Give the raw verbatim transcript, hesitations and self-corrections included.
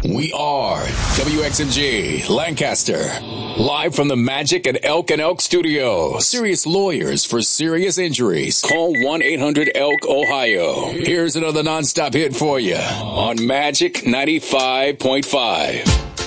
We are W X M G Lancaster, live from the Magic at Elk and Elk Studio. Serious lawyers for serious injuries. Call one eight hundred elk ohio. Here's another nonstop hit for you on Magic ninety-five point five.